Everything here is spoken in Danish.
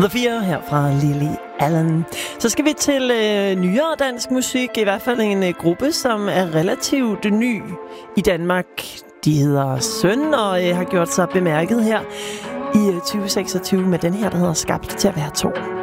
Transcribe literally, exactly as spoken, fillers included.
The Fear her fra Lily Allen. Så skal vi til øh, nyere dansk musik, i hvert fald en øh, gruppe, som er relativt ny i Danmark. De hedder Søn og øh, har gjort sig bemærket her i øh, tyve seksogtyve med den her, der hedder Skabt til at være to.